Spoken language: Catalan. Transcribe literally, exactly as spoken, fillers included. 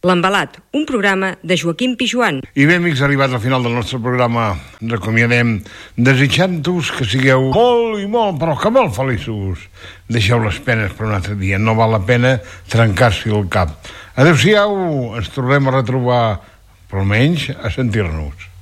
L'Embalat, un programa de Joaquim Pijuan. I bé, amics, arribats al final del nostre programa, ens acomiadem desitjant-vos que sigueu molt i molt, però que molt feliços. Deixeu les penes per un altre dia, no val la pena trencar-s'hi el cap. Adéu-siau, ens tornem a retrobar, però almenys a sentir-nos.